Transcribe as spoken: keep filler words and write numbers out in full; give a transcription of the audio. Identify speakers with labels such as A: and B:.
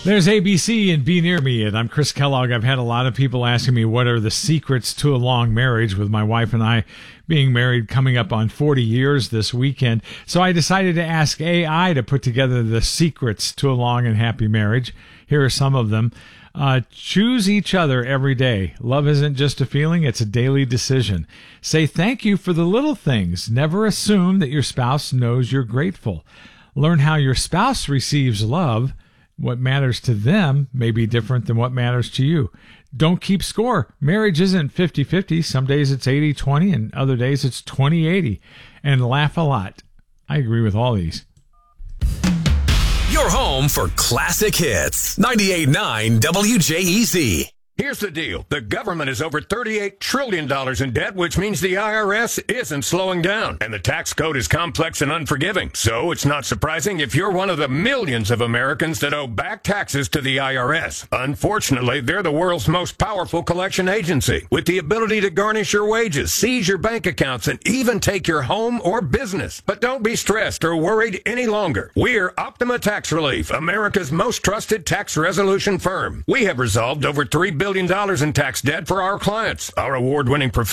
A: There's A B C and Be Near Me, and I'm Chris Kellogg. I've had a lot of people asking me what are the secrets to a long marriage, with my wife and I being married coming up on forty years this weekend. So I decided to ask A I to put together the secrets to a long and happy marriage. Here are some of them. Uh, choose each other every day. Love isn't just a feeling, it's a daily decision. Say thank you for the little things. Never assume that your spouse knows you're grateful. Learn how your spouse receives love. What matters to them may be different than what matters to you. Don't keep score. Marriage isn't fifty-fifty. Some days it's eighty twenty, and other days it's twenty eighty. And laugh a lot. I agree with all these.
B: Your home for classic hits. ninety-eight point nine W J E Z.
C: Here's the deal. The government is over thirty-eight trillion dollars in debt, which means the I R S isn't slowing down. And the tax code is complex and unforgiving. So it's not surprising if you're one of the millions of Americans that owe back taxes to the I R S. Unfortunately, they're the world's most powerful collection agency, with the ability to garnish your wages, seize your bank accounts, and even take your home or business. But don't be stressed or worried any longer. We're Optima Tax Relief, America's most trusted tax resolution firm. We have resolved over three billion dollars in tax debt for our clients. Our award-winning professionals